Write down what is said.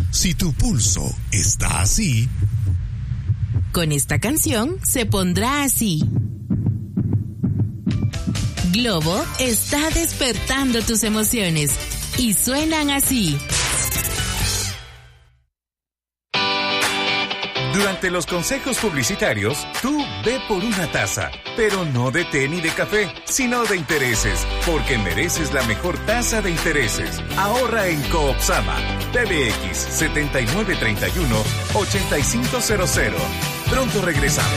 Si tu pulso está así, con esta canción se pondrá así. Globo está despertando tus emociones y suenan así. Durante los consejos publicitarios, tú ve por una taza, pero no de té ni de café, sino de intereses, porque mereces la mejor tasa de intereses. Ahorra en Coopsama. PBX 7931-8500. Pronto regresamos.